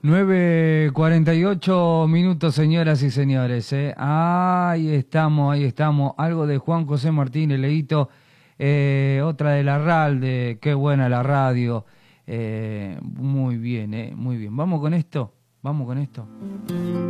9:48 minutos, señoras y señores. Ahí estamos, ahí estamos. Algo de Juan José Martínez, Leito. Otra de Larralde. Qué buena la radio. Muy bien, muy bien. Vamos con esto. Vamos con esto.